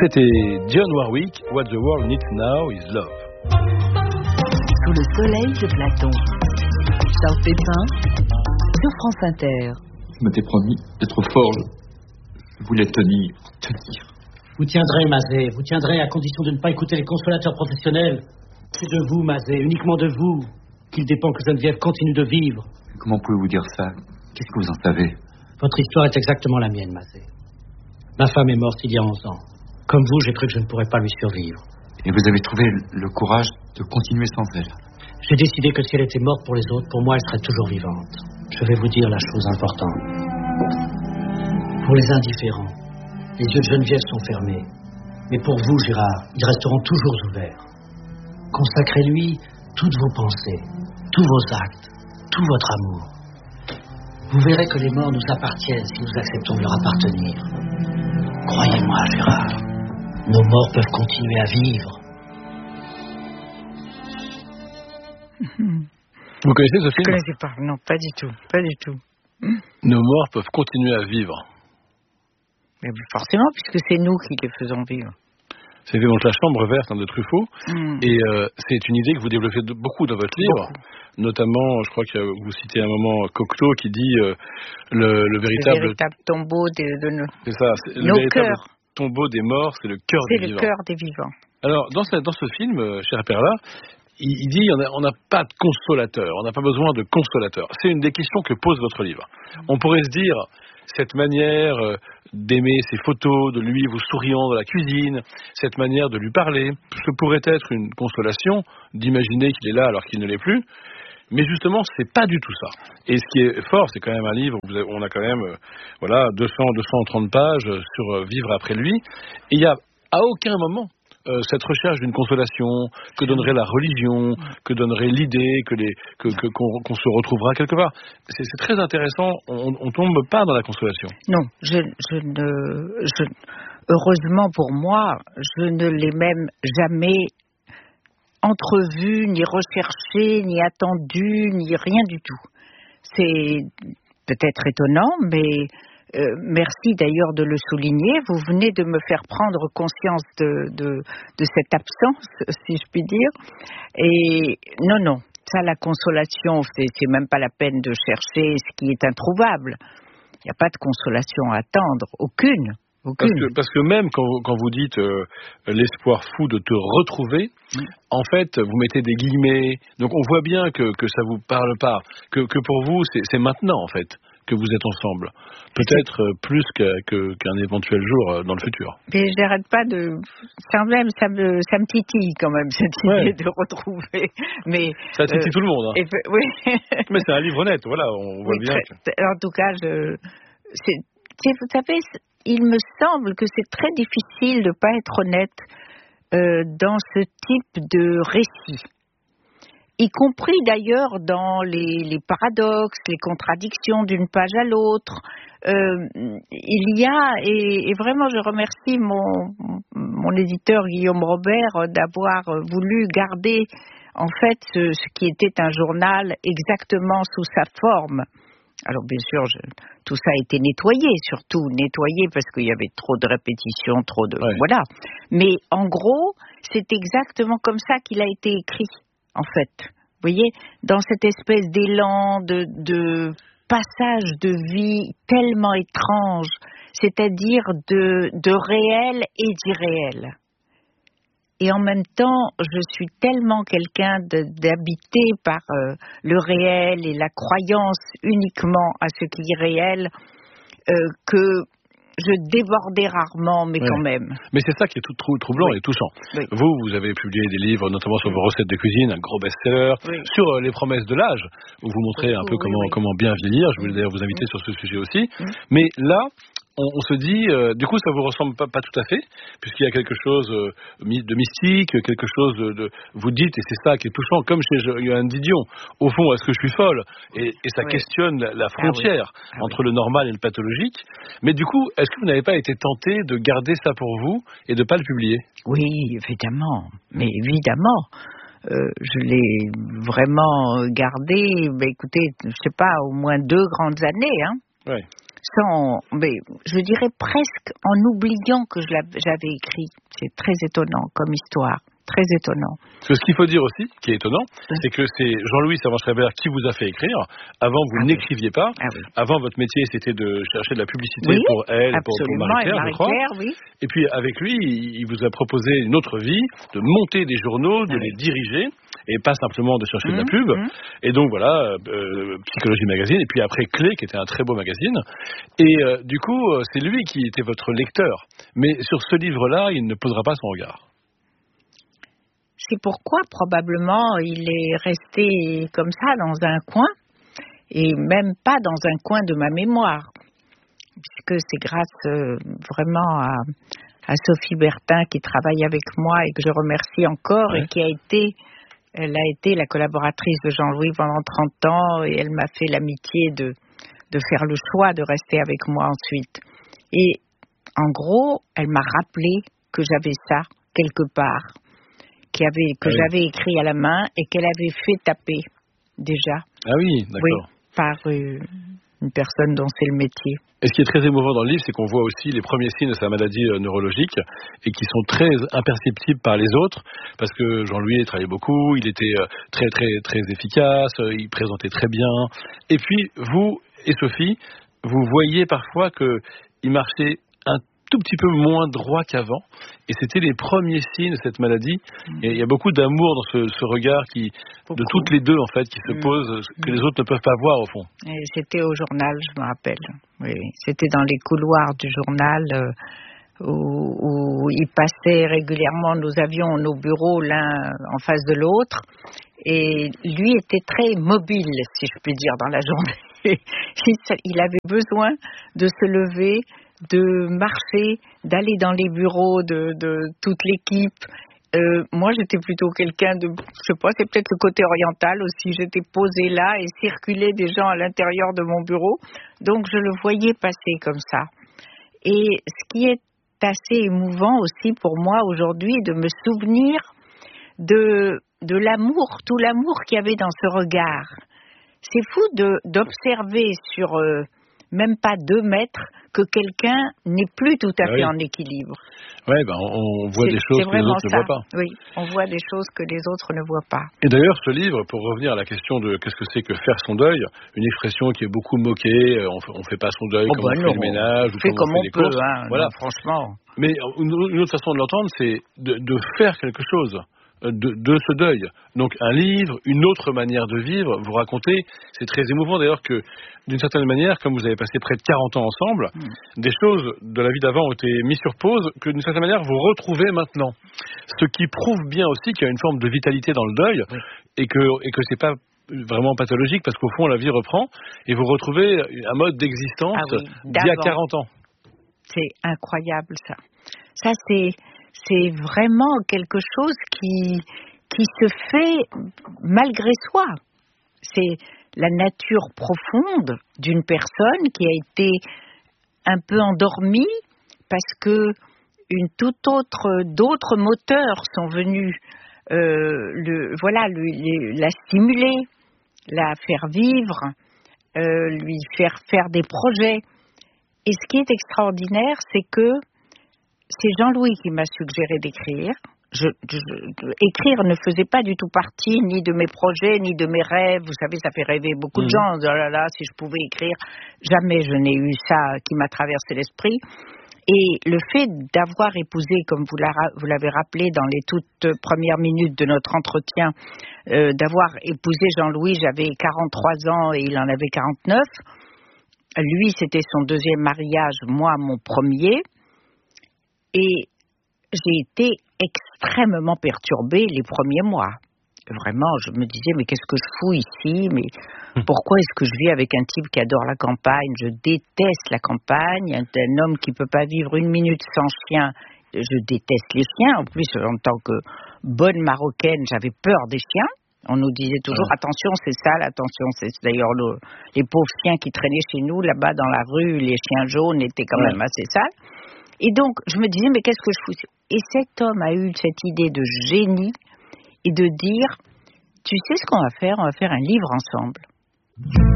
C'était Dionne Warwick, What the World Needs Now is Love. Sous le soleil de Platon, Charles Pépin, sur France Inter. Je m'étais promis d'être fort, je voulais tenir. Vous tiendrez, Mazet, vous tiendrez à condition de ne pas écouter les consolateurs professionnels. C'est de vous, Mazet, uniquement de vous, qu'il dépend que Geneviève continue de vivre. Comment pouvez-vous dire ça? Qu'est-ce que vous en savez? Votre histoire est exactement la mienne, Mazet. Ma femme est morte il y a 11 ans. Comme vous, j'ai cru que je ne pourrais pas lui survivre. Et vous avez trouvé le courage de continuer sans elle? J'ai décidé que si elle était morte pour les autres, pour moi, elle serait toujours vivante. Je vais vous dire la chose importante. Pour les indifférents, les yeux de Geneviève sont fermés. Mais pour vous, Gérard, ils resteront toujours ouverts. Consacrez-lui toutes vos pensées, tous vos actes, tout votre amour. Vous verrez que les morts nous appartiennent si nous acceptons de leur appartenir. Croyez-moi, Gérard, nos morts peuvent continuer à vivre. Vous connaissez ce film? Je ne connaissais pas, non, pas du tout, pas du tout. Nos morts peuvent continuer à vivre. Mais forcément, puisque c'est nous qui les faisons vivre. C'était donc La Chambre verte de Truffaut. Et c'est une idée que vous développez beaucoup dans votre livre. Notamment, je crois que vous citez à un moment Cocteau qui dit le véritable tombeau de nos... C'est ça, nos cœurs. Tombeau des morts, c'est le cœur des vivants. C'est le cœur des vivants. Alors, dans ce film, cher Perla, il dit on n'a pas de consolateur, on n'a pas besoin de consolateur. C'est une des questions que pose votre livre. On pourrait se dire, cette manière d'aimer ses photos, de lui vous souriant dans la cuisine, cette manière de lui parler, ce pourrait être une consolation d'imaginer qu'il est là alors qu'il ne l'est plus. Mais justement, c'est pas du tout ça. Et ce qui est fort, c'est quand même un livre où on a quand même 230 pages sur vivre après lui. Et il y a à aucun moment cette recherche d'une consolation que donnerait la religion, que donnerait l'idée qu'on se retrouvera quelque part. C'est très intéressant. On tombe pas dans la consolation. Non, heureusement pour moi, je ne l'ai même jamais entrevu, ni recherché, ni attendu, ni rien du tout. C'est peut-être étonnant, mais merci d'ailleurs de le souligner. Vous venez de me faire prendre conscience de cette absence, si je puis dire. Et non, ça, la consolation, c'est même pas la peine de chercher ce qui est introuvable. Il n'y a pas de consolation à attendre, aucune. Parce que même quand vous dites l'espoir fou de te retrouver, en fait, vous mettez des guillemets. Donc on voit bien que ça vous parle pas. Que pour vous, c'est maintenant, en fait, que vous êtes ensemble. Peut-être plus qu'un éventuel jour dans le futur. Mais j'arrête pas de... Quand même, ça me titille quand même, cette idée de retrouver. Mais, ça titille tout le monde. Hein. Oui. Mais c'est un livre honnête, voilà, on voit bien. En tout cas, vous savez, il me semble que c'est très difficile de ne pas être honnête dans ce type de récit. Y compris d'ailleurs dans les paradoxes, les contradictions d'une page à l'autre. Il y a, et vraiment je remercie mon éditeur Guillaume Robert d'avoir voulu garder en fait ce qui était un journal exactement sous sa forme. Alors bien sûr, tout ça a été nettoyé, surtout nettoyé parce qu'il y avait trop de répétitions, voilà. Mais en gros, c'est exactement comme ça qu'il a été écrit, en fait. Vous voyez, dans cette espèce d'élan de passage de vie tellement étrange, c'est-à-dire de réel et d'irréel. Et en même temps, je suis tellement quelqu'un d'habité par le réel et la croyance uniquement à ce qui est réel que je débordais rarement, mais quand même. Mais c'est ça qui est tout troublant et touchant. Oui. Vous avez publié des livres, notamment sur vos recettes de cuisine, un gros best-seller, sur les promesses de l'âge, où vous montrez un peu comment bien vieillir. Je voulais d'ailleurs vous inviter sur ce sujet aussi. Mais là, on se dit, du coup, ça vous ressemble pas tout à fait, puisqu'il y a quelque chose de mystique, quelque chose de vous dites, et c'est ça qui est touchant, comme chez Johan Didion. Au fond, est-ce que je suis folle? Et ça questionne la frontière entre le normal et le pathologique. Mais du coup, est-ce que vous n'avez pas été tenté de garder ça pour vous et de pas le publier? Oui, évidemment. Mais évidemment. Je l'ai vraiment gardé, écoutez, je sais pas, au moins 2 grandes années, hein. Ouais. mais je dirais presque en oubliant que j'avais écrit. C'est très étonnant comme histoire. Très étonnant. Ce qu'il faut dire aussi, qui est étonnant, c'est que c'est Jean-Louis Servan-Schreiber qui vous a fait écrire. Avant, vous n'écriviez pas. Avant, votre métier, c'était de chercher de la publicité pour elle, pour Marie-Claire, je crois. Oui. Et puis, avec lui, il vous a proposé une autre vie, de monter des journaux, de les diriger, et pas simplement de chercher de la pub. Et donc, voilà, Psychologie Magazine, et puis après Clé, qui était un très beau magazine. Et du coup, c'est lui qui était votre lecteur. Mais sur ce livre-là, il ne posera pas son regard. C'est pourquoi probablement il est resté comme ça dans un coin, et même pas dans un coin de ma mémoire, puisque c'est grâce vraiment à Sophie Bertin qui travaille avec moi et que je remercie encore, et elle a été la collaboratrice de Jean-Louis pendant 30 ans, et elle m'a fait l'amitié de faire le choix de rester avec moi ensuite. Et en gros, elle m'a rappelé que j'avais ça quelque part. J'avais écrit à la main et qu'elle avait fait taper déjà. Ah oui, d'accord. Oui, par une personne dont c'est le métier. Et ce qui est très émouvant dans le livre, c'est qu'on voit aussi les premiers signes de sa maladie neurologique et qui sont très imperceptibles par les autres, parce que Jean-Louis travaillait beaucoup, il était très très très efficace, il présentait très bien. Et puis vous et Sophie, vous voyez parfois qu'il marchait un tout petit peu moins droit qu'avant, et c'était les premiers signes de cette maladie. Et il y a beaucoup d'amour dans ce regard de toutes les deux en fait, qui se pose, que les autres ne peuvent pas voir au fond. Et c'était au journal, je me rappelle. Oui, c'était dans les couloirs du journal où il passait régulièrement. Nous avions nos bureaux l'un en face de l'autre, et lui était très mobile, si je puis dire, dans la journée. Il avait besoin de se lever, de marcher, d'aller dans les bureaux de toute l'équipe. Moi, j'étais plutôt quelqu'un de, je sais pas, c'est peut-être le côté oriental aussi. J'étais posée là et circulait des gens à l'intérieur de mon bureau. Donc, je le voyais passer comme ça. Et ce qui est assez émouvant aussi pour moi aujourd'hui, de me souvenir de l'amour, tout l'amour qu'il y avait dans ce regard. C'est fou d'observer sur même pas 2 mètres que quelqu'un n'est plus tout à fait en équilibre. Oui, on voit des choses que les autres ne voient pas. Oui, on voit des choses que les autres ne voient pas. Et d'ailleurs, ce livre, pour revenir à la question de qu'est-ce que c'est que faire son deuil, une expression qui est beaucoup moquée, on fait pas son deuil comme on fait le ménage, ou comme on fait les courses. Voilà. Non, franchement. Mais une autre façon de l'entendre, c'est de faire quelque chose. De ce deuil. Donc un livre, une autre manière de vivre, vous racontez, c'est très émouvant d'ailleurs que d'une certaine manière, comme vous avez passé près de 40 ans ensemble, des choses de la vie d'avant ont été mises sur pause, que d'une certaine manière vous retrouvez maintenant. Ce qui prouve bien aussi qu'il y a une forme de vitalité dans le deuil, et que c'est pas vraiment pathologique, parce qu'au fond la vie reprend et vous retrouvez un mode d'existence d'il y a 40 ans. C'est incroyable ça. Ça c'est vraiment quelque chose qui se fait malgré soi. C'est la nature profonde d'une personne qui a été un peu endormie parce que d'autres moteurs sont venus la stimuler, la faire vivre, lui faire des projets. Et ce qui est extraordinaire, c'est que c'est Jean-Louis qui m'a suggéré d'écrire. Écrire ne faisait pas du tout partie ni de mes projets, ni de mes rêves. Vous savez, ça fait rêver beaucoup de gens. Oh là là, si je pouvais écrire. Jamais je n'ai eu ça qui m'a traversé l'esprit. Et le fait d'avoir épousé, comme vous l'avez rappelé dans les toutes premières minutes de notre entretien, d'avoir épousé Jean-Louis, j'avais 43 ans et il en avait 49. Lui, c'était son 2e mariage, moi, mon premier. Et j'ai été extrêmement perturbée les premiers mois. Vraiment, je me disais, mais qu'est-ce que je fous ici? Mais pourquoi est-ce que je vis avec un type qui adore la campagne? Je déteste la campagne. Un homme qui ne peut pas vivre une minute sans chien. Je déteste les chiens. En plus, en tant que bonne Marocaine, j'avais peur des chiens. On nous disait toujours, attention, c'est sale, attention, c'est d'ailleurs les pauvres chiens qui traînaient chez nous, là-bas dans la rue, les chiens jaunes étaient quand même assez sales. Et donc, je me disais, mais qu'est-ce que je fous? Et cet homme a eu cette idée de génie et de dire, tu sais ce qu'on va faire? On va faire un livre ensemble.